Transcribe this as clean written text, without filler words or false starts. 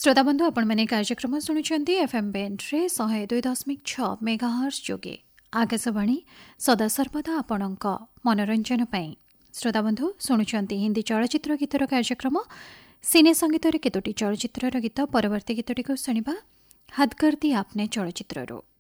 श्रोताबंधु आपण मैंने कार्यक्रम शुणुंट एफएम बेंड्रे 102.6 मेगाहर्ट्ज जोगे आकाशवाणी सदासर्वदा आपणक मनोरंजन पाई। श्रोताबंधु शुणुंट हिंदी चलचित्र गीतर कार्यक्रम सिने संगीत केतोटी चलचित्र गीत परवर्ती गीतटी शुणा हद कर दी आपने चलचित्ररू।